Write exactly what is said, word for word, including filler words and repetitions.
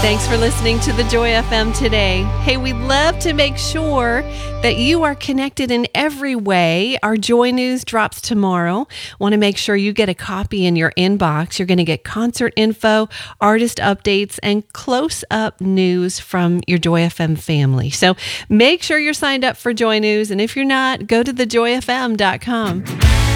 Thanks for listening to the Joy F M today. Hey, we'd love to make sure that you are connected in every way. Our Joy News drops tomorrow. Want to make sure you get a copy in your inbox. You're going to get concert info, artist updates, and close-up news from your Joy F M family. So make sure you're signed up for Joy News. And if you're not, go to the joy f m dot com.